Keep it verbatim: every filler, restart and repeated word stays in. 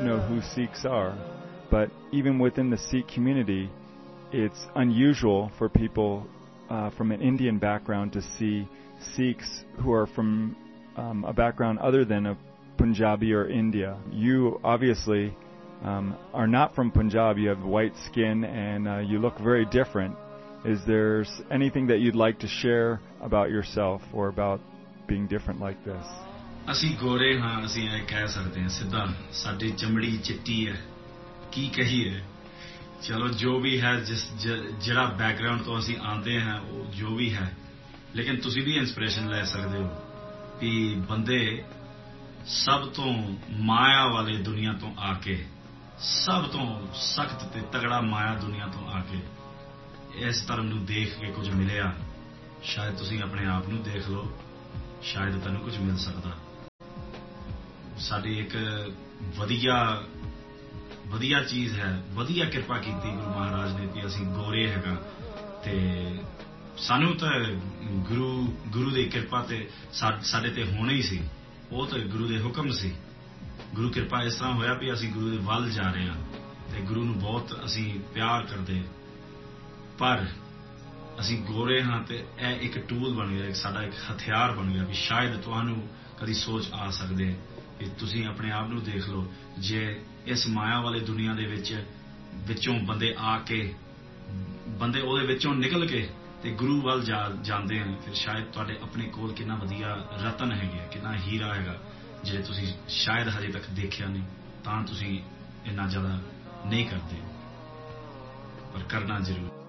don't know who Sikhs are, but even within the Sikh community, it's unusual for people uh, from an Indian background to see Sikhs who are from um, a background other than a Punjabi or India. You obviously um, are not from Punjab. You have white skin and uh, you look very different. Is there anything that you'd like to share about yourself or about being different like this? ਅਸੀਂ ਗੋਰੇ ਹਾਂ, ਅਸੀਂ ਇਹ ਕਹਿ ਸਕਦੇ ਹਾਂ ਸਿੱਧਾ, ਸਾਡੀ ਚਮੜੀ ਚਿੱਟੀ ਹੈ, ਕੀ ਕਹੀਏ। ਚਲੋ ਜੋ ਵੀ ਹੈ, ਜਿਸ ਜਿਹੜਾ ਬੈਕਗ੍ਰਾਉਂਡ ਤੋਂ ਅਸੀਂ ਆਉਂਦੇ ਹਾਂ ਉਹ ਜੋ ਵੀ ਹੈ, ਲੇਕਿਨ ਤੁਸੀਂ ਵੀ ਇੰਸਪੀਰੇਸ਼ਨ ਲੈ ਸਕਦੇ ਹੋ ਕਿ ਬੰਦੇ ਸਭ ਤੋਂ ਮਾਇਆ ਵਾਲੇ ਦੁਨੀਆ ਤੋਂ ਆ ਕੇ, ਸਭ ਤੋਂ ਸਖਤ ਤੇ ਤਗੜਾ ਮਾਇਆ ਦੁਨੀਆ ਤੋਂ ਆ ਕੇ ਇਸ ਧਰਮ ਨੂੰ ਦੇਖ ਕੇ ਕੁਝ ਮਿਲਿਆ। ਸ਼ਾਇਦ ਤੁਸੀਂ ਆਪਣੇ ਆਪ ਨੂੰ ਦੇਖ ਲਓ, ਸ਼ਾਇਦ ਤੁਹਾਨੂੰ ਕੁਝ ਮਿਲ ਸਕਦਾ। ਸਾਡੀ ਇੱਕ ਵਧੀਆ ਵਧੀਆ ਚੀਜ਼ ਹੈ, ਵਧੀਆ ਕਿਰਪਾ ਕੀਤੀ ਗੁਰੂ ਮਹਾਰਾਜ ਨੇ ਕਿ ਅਸੀਂ ਗੋਰੇ ਹੈਗਾ, ਤੇ ਸਾਨੂੰ ਤਾਂ ਗੁਰੂ ਗੁਰੂ ਦੀ ਕਿਰਪਾ ਤੇ ਸਾਡੇ ਤੇ ਹੋਣੀ ਹੀ ਸੀ, ਉਹ ਤਾਂ ਗੁਰੂ ਦੇ ਹੁਕਮ ਸੀ। ਗੁਰੂ ਕਿਰਪਾ ਇਸ ਤਰ੍ਹਾਂ ਹੋਇਆ ਵੀ ਅਸੀਂ ਗੁਰੂ ਦੇ ਵੱਲ ਜਾ ਰਹੇ ਹਾਂ ਤੇ ਗੁਰੂ ਨੂੰ ਬਹੁਤ ਅਸੀਂ ਪਿਆਰ ਕਰਦੇ, ਪਰ ਅਸੀਂ ਗੋਰੇ ਹਾਂ ਤੇ ਇਹ ਇੱਕ ਟੂਲ ਬਣ ਗਿਆ, ਸਾਡਾ ਇੱਕ ਹਥਿਆਰ ਬਣ ਗਿਆ ਵੀ ਸ਼ਾਇਦ ਤੁਹਾਨੂੰ ਕਦੀ ਸੋਚ ਆ ਸਕਦੇ ਕਿ ਤੁਸੀਂ ਆਪਣੇ ਆਪ ਨੂੰ ਦੇਖ ਲਓ, ਜੇ ਇਸ ਮਾਇਆ ਵਾਲੇ ਦੁਨੀਆ ਦੇ ਵਿੱਚ ਵਿੱਚੋਂ ਬੰਦੇ ਆ ਕੇ, ਬੰਦੇ ਉਹਦੇ ਵਿੱਚੋਂ ਨਿਕਲ ਕੇ ਤੇ ਗੁਰੂ ਵੱਲ ਜਾ ਜਾਂਦੇ ਹਨ, ਫਿਰ ਸ਼ਾਇਦ ਤੁਹਾਡੇ ਆਪਣੇ ਕੋਲ ਕਿੰਨਾ ਵਧੀਆ ਰਤਨ ਹੈਗੇ, ਕਿੰਨਾ ਹੀਰਾ ਹੈਗਾ, ਜਿਹੜੇ ਤੁਸੀਂ ਸ਼ਾਇਦ ਹਜੇ ਤੱਕ ਦੇਖਿਆ ਨਹੀਂ, ਤਾਂ ਤੁਸੀਂ ਇੰਨਾ ਜ਼ਿਆਦਾ ਨਹੀਂ ਕਰਦੇ, ਪਰ ਕਰਨਾ ਜ਼ਰੂਰ।